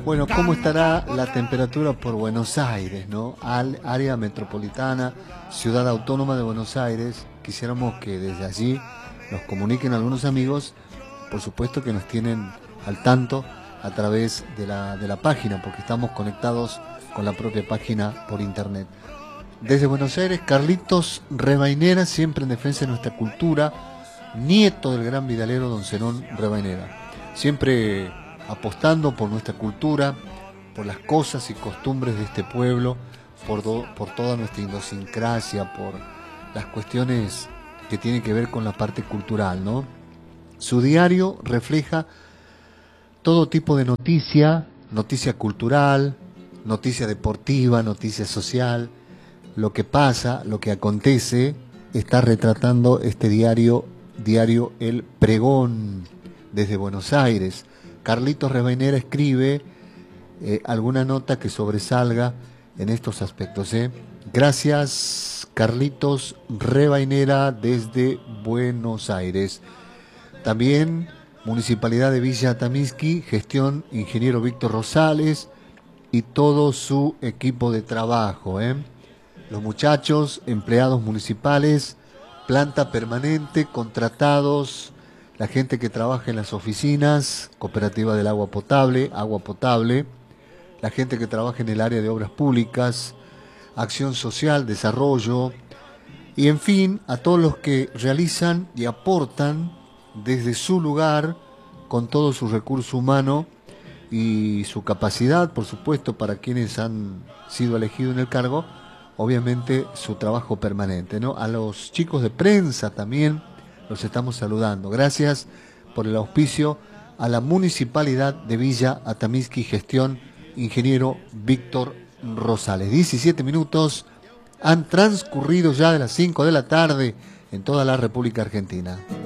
Bueno, ¿cómo estará la temperatura por Buenos Aires, ¿no? Área metropolitana, ciudad autónoma de Buenos Aires. Quisiéramos que desde allí nos comuniquen algunos amigos, por supuesto que nos tienen al tanto a través de la página, porque estamos conectados con la propia página por internet. Desde Buenos Aires, Carlitos Rebainera, siempre en defensa de nuestra cultura, nieto del gran vidalero don Zenón Rebainera, siempre apostando por nuestra cultura, por las cosas y costumbres de este pueblo, por toda nuestra idiosincrasia, por las cuestiones que tienen que ver con la parte cultural, ¿no? Su diario refleja todo tipo de noticia, noticia cultural, noticia deportiva, noticia social, lo que pasa, lo que acontece, está retratando este diario El Pregón, desde Buenos Aires. Carlitos Rebainera escribe alguna nota que sobresalga en estos aspectos. Gracias, Carlitos Rebainera, desde Buenos Aires. También Municipalidad de Villa Atamisqui, gestión ingeniero Víctor Rosales y todo su equipo de trabajo. Los muchachos, empleados municipales, planta permanente, contratados, la gente que trabaja en las oficinas, cooperativa del agua potable, la gente que trabaja en el área de obras públicas, acción social, desarrollo, y en fin, a todos los que realizan y aportan desde su lugar, con todo su recurso humano y su capacidad, por supuesto, para quienes han sido elegidos en el cargo, obviamente su trabajo permanente, ¿no? A los chicos de prensa también los estamos saludando. Gracias por el auspicio a la Municipalidad de Villa Atamisqui, gestión ingeniero Víctor Rosales. 17 minutos han transcurrido ya de las 5 de la tarde en toda la República Argentina.